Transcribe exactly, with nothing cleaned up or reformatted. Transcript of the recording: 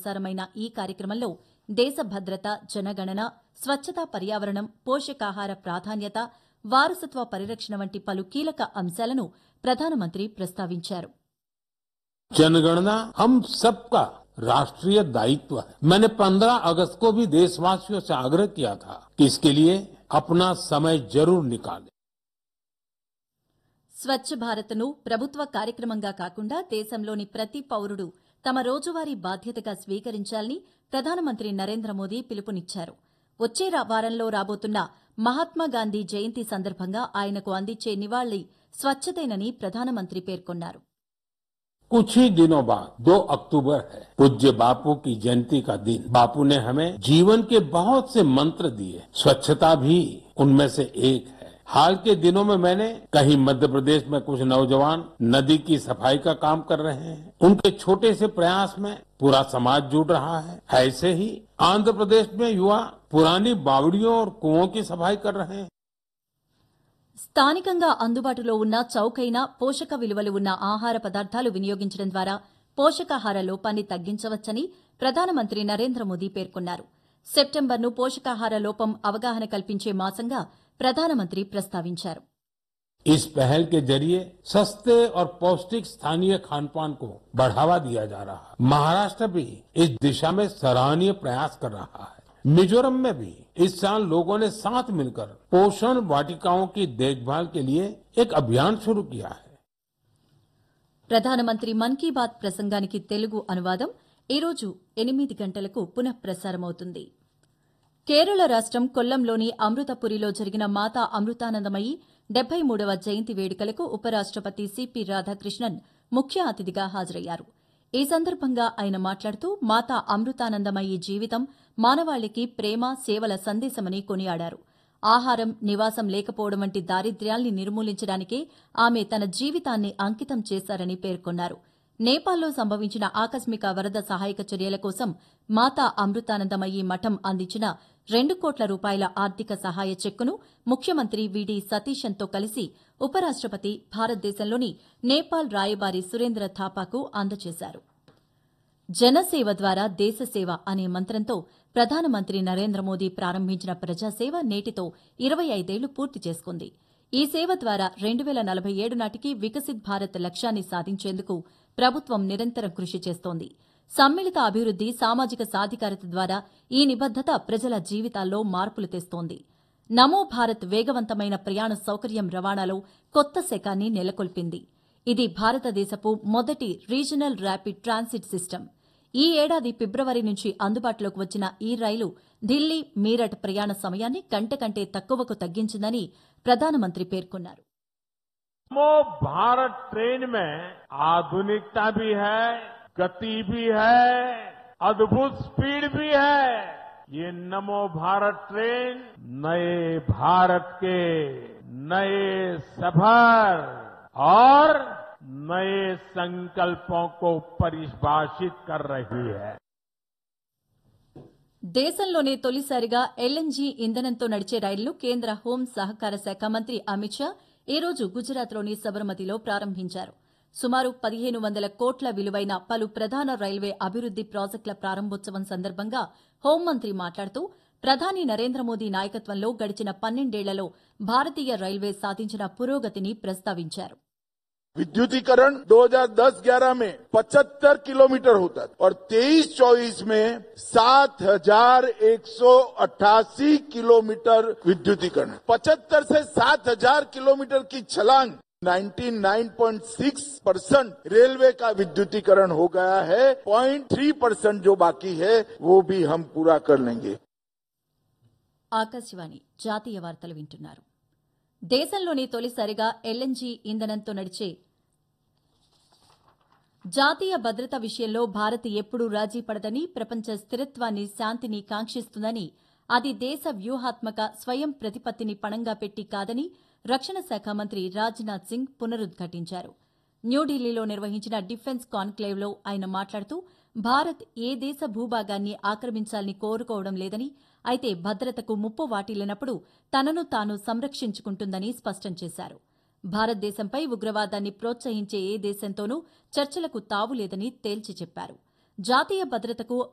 ప్రసారమైన ఈ కార్యక్రమంలో దేశ భద్రత, జనగణన, స్వచ్ఛత, పర్యావరణం, పోషకాహార ప్రాధాన్యత, వారసత్వ పరిరక్షణ వంటి పలు కీలక అంశాలను ప్రధానమంత్రి ప్రస్తావించారు. जनगणना हम सबका राष्ट्रीय दायित्व है. मैंने पंद्रह अगस्त को भी देशवासियों से आग्रह किया था कि इसके लिए अपना समय जरूर निकालें. స్వచ్ఛ భారత్ను ప్రభుత్వ కార్యక్రమంగా కాకుండా దేశంలోని ప్రతి పౌరుడు తమ రోజువారీ బాధ్యతగా స్వీకరించాలని ప్రధానమంత్రి నరేంద్ర మోదీ పిలుపునిచ్చారు. వచ్చే వారంలో రాబోతున్న మహాత్మాగాంధీ జయంతి సందర్భంగా ఆయనకు అందించే నివాళి స్వచ్ఛతేనని ప్రధానమంత్రి పేర్కొన్నారు. कुछ ही दिनों बाद दो अक्टूबर है, पूज्य बापू की जयंती का दिन. बापू ने हमें जीवन के बहुत से मंत्र दिए, स्वच्छता भी उनमें से एक है. हाल के दिनों में मैंने कहीं मध्य प्रदेश में कुछ नौजवान नदी की सफाई का काम कर रहे हैं. उनके छोटे से प्रयास में पूरा समाज जुड़ रहा है. ऐसे ही आंध्र प्रदेश में युवा पुरानी बावड़ियों और कुओं की सफाई कर रहे हैं. స్థానికంగా అందుబాటులో ఉన్న చౌకైన పోషక విలువలు ఉన్న ఆహార పదార్థాలు వినియోగించడం ద్వారా పోషకాహార లోపాన్ని తగ్గించవచ్చని ప్రధానమంత్రి నరేంద్ర మోదీ పేర్కొన్నారు. సెప్టెంబర్ను పోషకాహార లోపం అవగాహన కల్పించే మాసంగా ప్రధానమంత్రి ప్రస్తావించారు. इस पहल के जरिए सस्ते और पौष्टिक स्थानीय खान पान को बढ़ावा दिया जा रहा है. महाराष्ट्र भी इस दिशा में सराहनीय प्रयास कर रहा है. मिजोरम में भी इस साल लोगों ने साथ मिलकर पोषण वाटिकाओं की देखभाल के लिए एक अभियान शुरू किया है. ప్రధానమంత్రి మన్ కీ బాత్ ప్రసంగానికి తెలుగు అనువాదం ఈ రోజు ఎనిమిది గంటలకు పునః ప్రసారమవుతుంది. కేరళ రాష్టం కొల్లంలోని అమృతపురిలో జరిగిన మాతా అమృతానందమయి డెబ్బై మూడవ జయంతి వేడుకలకు ఉపరాష్టపతి సిపి రాధాకృష్ణన్ ముఖ్య అతిథిగా హాజరయ్యారు. ఈ సందర్భంగా ఆయన మాట్లాడుతూ మాతా అమృతానందమయి జీవితం మానవాళికి ప్రేమ, సేవల సందేశమని కొనియాడారు. ఆహారం, నివాసం లేకపోవడం వంటి దారిద్ర్యాల్ని నిర్మూలించడానికే ఆమె తన జీవితాన్ని అంకితం చేశారని పేర్కొన్నారు. నేపాల్లో సంభవించిన ఆకస్మిక వరద సహాయక చర్యల కోసం మాతా అమృతానందమయి మఠం అందించిన రెండు కోట్ల రూపాయల ఆర్థిక సహాయ చెక్కును ముఖ్యమంత్రి విడి సతీశన్తో కలిసి ఉపరాష్టపతి భారతదేశంలోని నేపాల్ రాయబారి సురేంద్ర థాపాకు అందజేశారు. జనసేవ ద్వారా దేశసేవ అనే మంత్రంతో ప్రధానమంత్రి నరేంద్ర మోదీ ప్రారంభించిన ప్రజాసేవ నేటితో ఇరవై ఐదేళ్లు పూర్తి చేసుకుంది. ఈ సేవ ద్వారా రెండు వేల నలభై ఏడు నాటికి వికసిత్ భారత్ లక్ష్యాన్ని సాధించేందుకు ప్రభుత్వం నిరంతరం కృషి చేస్తోంది. సమ్మిళిత అభివృద్ది, సామాజిక సాధికారత ద్వారా ఈ నిబద్దత ప్రజల జీవితాల్లో మార్పులు తెస్తోంది. నమో భారత్ వేగవంతమైన ప్రయాణ సౌకర్యం రవాణాలో కొత్త శకాన్ని నెలకొల్పింది. ఇది భారతదేశపు మొదటి రీజనల్ ర్యాపిడ్ ట్రాన్సిట్ సిస్టమ్. ఈ ఏడాది ఫిబ్రవరి నుంచి అందుబాటులోకి వచ్చిన ఈ రైలు ఢిల్లీ, మీరట్ ప్రయాణ సమయాన్ని గంట కంటే తక్కువకు తగ్గించిందని ప్రధానమంత్రి పేర్కొన్నారు. नमो भारत ट्रेन में आधुनिकता भी है, गति भी है, अद्भुत स्पीड भी है. ये नमो भारत ट्रेन नए भारत के नए सफर और नए संकल्पों को परिभाषित कर रही है. దేశంలోనే తొలిసారిగా ఎల్ఎన్జీ ఇంధనంతో నడిచే రైలును కేంద్ర హోం సహకార శాఖ మంత్రి అమిత్ షా ఈ రోజు గుజరాత్లోని సబర్మతిలో ప్రారంభించారు. సుమారు పదిహేను వందల కోట్ల విలువైన పలు ప్రధాన రైల్వే అభివృద్ది ప్రాజెక్టుల ప్రారంభోత్సవం సందర్భంగా హోంమంత్రి మాట్లాడుతూ ప్రధాని నరేంద్ర మోదీ నాయకత్వంలో గడిచిన పన్నెండేళ్లలో భారతీయ రైల్వే సాధించిన పురోగతిని ప్రస్తావించారు. विद्युतीकरण दो हज़ार दस ग्यारह में पचहत्तर किलोमीटर होता था और तेईस चौबीस में सात हजार एक सौ अट्ठासी किलोमीटर विद्युतीकरण. पचहत्तर से सात हजार किलोमीटर की छलांग निन्यानवे पॉइंट छह परसेंट रेलवे का विद्युतीकरण हो गया है. पॉइंट थ्री परसेंट जो बाकी है वो भी हम पूरा कर लेंगे. ఆకాశవాణి జాతీయ వార్తలు వింటున్నారు. దేశంలోని తొలిసారిగా ఎల్ఎన్జీ ఇంధనంతో నడిచే జాతీయ భద్రత విషయంలో భారత్ ఎప్పుడూ రాజీ పడదని, ప్రపంచ స్థిరత్వాన్ని, శాంతిని కాంక్షిస్తుందని, అది దేశ వ్యూహాత్మక స్వయం ప్రతిపత్తిని పణంగా పెట్టి కాదని రక్షణ శాఖ మంత్రి రాజ్నాథ్ సింగ్ పునరుద్ఘాటించారు. న్యూఢిల్లీలో నిర్వహించిన డిఫెన్స్ కాన్క్లేవ్లో ఆయన మాట్లాడుతూ భారత్ ఏ దేశ భూభాగాన్ని ఆక్రమించాలని కోరుకోవడం లేదని, అయితే భద్రతకు ముప్పు వాటిల్లినప్పుడు తనను తాను సంరక్షించుకుంటుందని స్పష్టం చేశారు. భారతదేశంపై ఉగ్రవాదాన్ని ప్రోత్సహించే ఏ దేశంతోనూ చర్చలకు తావులేదని తేల్చి చెప్పారు. జాతీయ భద్రతకు